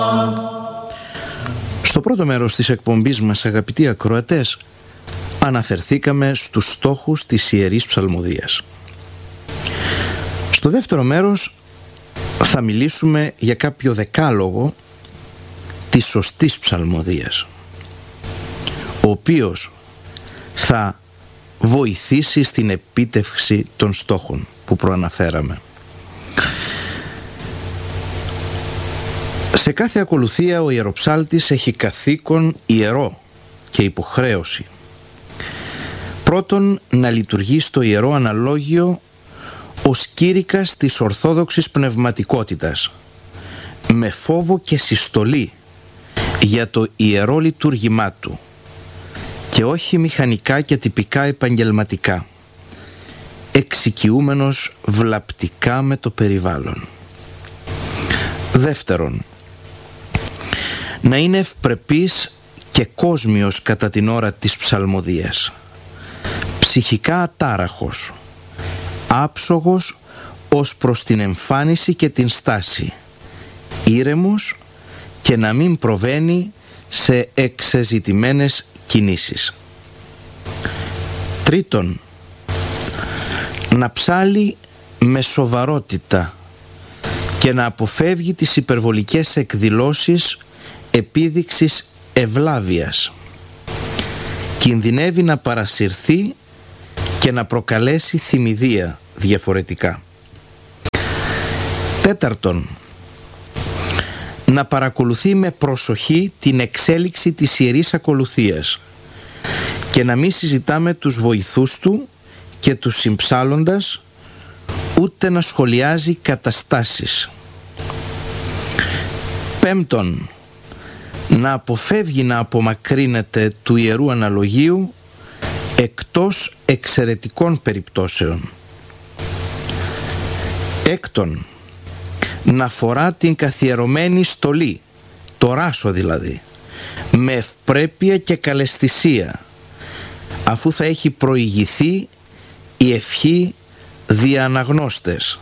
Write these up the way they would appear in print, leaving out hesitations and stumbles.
Στο πρώτο μέρος της εκπομπής μας, αγαπητοί ακροατές, αναφερθήκαμε στους στόχους της Ιερής Ψαλμοδίας. Στο δεύτερο μέρος θα μιλήσουμε για κάποιο δεκάλογο της σωστής ψαλμοδίας, ο οποίος θα βοηθήσει στην επίτευξη των στόχων που προαναφέραμε. Σε κάθε ακολουθία ο ιεροψάλτης έχει καθήκον ιερό και υποχρέωση. Πρώτον, να λειτουργεί στο ιερό αναλόγιο ως κήρυκας της ορθόδοξης πνευματικότητας, με φόβο και συστολή για το ιερό λειτουργήμά του και όχι μηχανικά και τυπικά επαγγελματικά, εξοικειούμενος βλαπτικά με το περιβάλλον. Δεύτερον, να είναι ευπρεπής και κόσμιος κατά την ώρα της ψαλμοδίας, ψυχικά ατάραχος, άψογος ως προς την εμφάνιση και την στάση, ήρεμος και να μην προβαίνει σε εξεζητημένες κινήσεις. Τρίτον, να ψάλει με σοβαρότητα και να αποφεύγει τις υπερβολικές εκδηλώσεις επίδειξης ευλάβειας. Κινδυνεύει να παρασυρθεί και να προκαλέσει θυμηδία διαφορετικά. Τέταρτον, να παρακολουθεί με προσοχή την εξέλιξη της Ιερής Ακολουθίας και να μην συζητάμε τους βοηθούς του και τους συμψάλλοντας, ούτε να σχολιάζει καταστάσεις. Πέμπτον, να αποφεύγει να απομακρύνεται του Ιερού Αναλογίου εκτός εξαιρετικών περιπτώσεων. Έκτον, να φορά την καθιερωμένη στολή, το ράσο δηλαδή, με ευπρέπεια και καλαισθησία, αφού θα έχει προηγηθεί η ευχή δια αναγνώστες.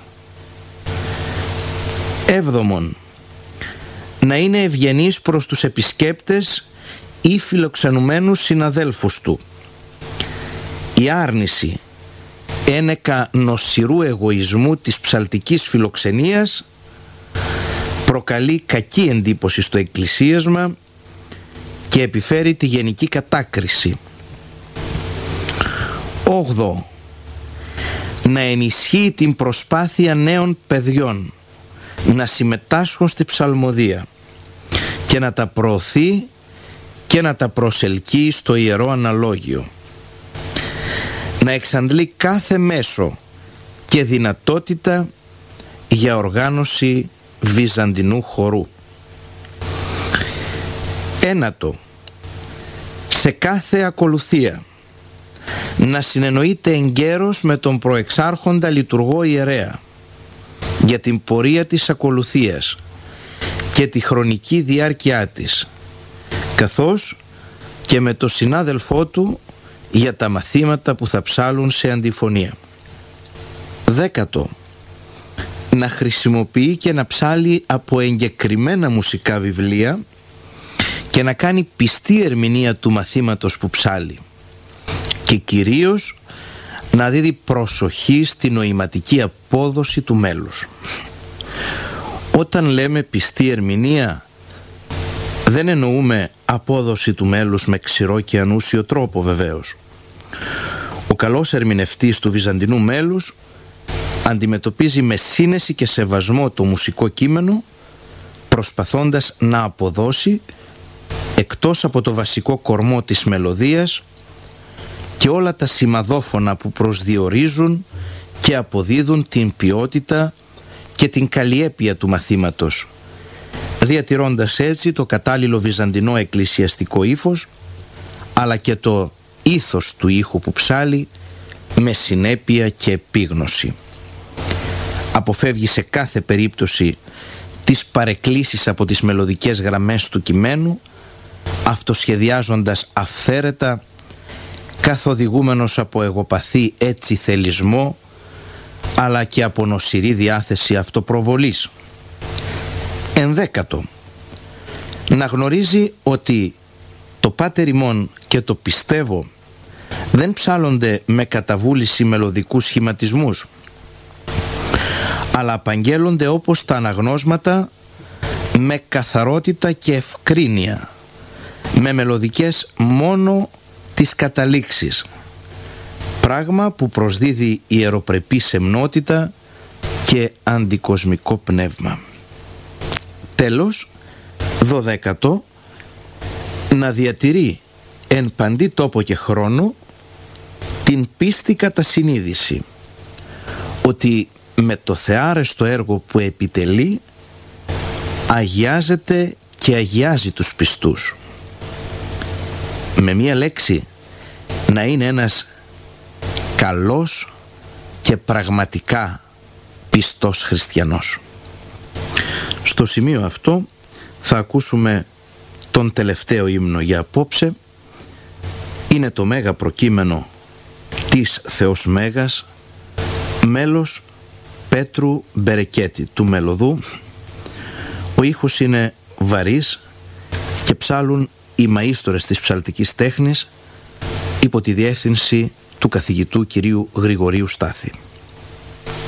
Έβδομον, να είναι ευγενής προς τους επισκέπτες ή φιλοξενουμένους συναδέλφους του. Η άρνηση ένεκα νοσηρού εγωισμού της ψαλτικής φιλοξενίας προκαλεί κακή εντύπωση στο εκκλησίασμα και επιφέρει τη γενική κατάκριση. Όγδο, να ενισχύει την προσπάθεια νέων παιδιών να συμμετάσχουν στη ψαλμοδία και να τα προωθεί και να τα προσελκύει στο ιερό αναλόγιο. Να εξαντλεί κάθε μέσο και δυνατότητα για οργάνωση βυζαντινού χορού. Ένατο, σε κάθε ακολουθία να συνεννοείται εγκαίρως με τον προεξάρχοντα λειτουργό ιερέα για την πορεία της ακολουθίας και τη χρονική διάρκειά της, καθώς και με τον συνάδελφό του για τα μαθήματα που θα ψάλουν σε αντιφωνία. Δέκατο, να χρησιμοποιεί και να ψάλει από εγκεκριμένα μουσικά βιβλία και να κάνει πιστή ερμηνεία του μαθήματος που ψάλει και κυρίως να δίδει προσοχή στη νοηματική απόδοση του μέλους. Όταν λέμε πιστή ερμηνεία, δεν εννοούμε απόδοση του μέλους με ξηρό και ανούσιο τρόπο βεβαίως. Ο καλός ερμηνευτής του βυζαντινού μέλους αντιμετωπίζει με σύνεση και σεβασμό το μουσικό κείμενο, προσπαθώντας να αποδώσει, εκτός από το βασικό κορμό της μελωδίας, και όλα τα σημαδόφωνα που προσδιορίζουν και αποδίδουν την ποιότητα και την καλλιέπεια του μαθήματος, διατηρώντας έτσι το κατάλληλο βυζαντινό εκκλησιαστικό ύφος, αλλά και το ήθος του ήχου που ψάλει με συνέπεια και επίγνωση. Αποφεύγει σε κάθε περίπτωση τις παρεκκλήσεις από τις μελωδικές γραμμές του κειμένου, αυτοσχεδιάζοντας αυθαίρετα, καθοδηγούμενος από εγωπαθή έτσι θελισμό, αλλά και από νοσηρή διάθεση αυτοπροβολής. Ενδέκατο, να γνωρίζει ότι το Πάτερ ημών και το πιστεύω δεν ψάλλονται με καταβούληση μελωδικούς σχηματισμούς, αλλά απαγγέλλονται όπως τα αναγνώσματα με καθαρότητα και ευκρίνεια, με μελωδικές μόνο τις καταλήξεις, πράγμα που προσδίδει ιεροπρεπή σεμνότητα και αντικοσμικό πνεύμα. Τέλος, 12, να διατηρεί εν παντή τόπο και χρόνο την πίστη κατά συνείδηση, ότι με το θεάρεστο έργο που επιτελεί αγιάζεται και αγιάζει τους πιστούς. Με μία λέξη, να είναι ένας καλός και πραγματικά πιστός χριστιανός. Στο σημείο αυτό θα ακούσουμε τον τελευταίο ύμνο για απόψε. Είναι το μέγα προκείμενο της Θεός Μέγας, μέλος Πέτρου Μπερεκέτη του Μελωδού. Ο ήχος είναι βαρύς και ψάλουν οι μαΐστορες της ψαλτικής τέχνης υπό τη διεύθυνση του καθηγητού κυρίου Γρηγορίου Στάθη.